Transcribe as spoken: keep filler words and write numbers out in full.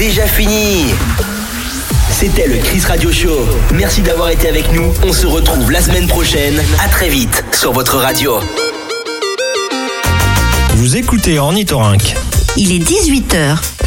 déjà fini. C'était le Chris Radio Show. Merci d'avoir été avec nous. On se retrouve la semaine prochaine. À très vite sur votre radio. Vous écoutez Ornithorynque. Il est dix-huit heures.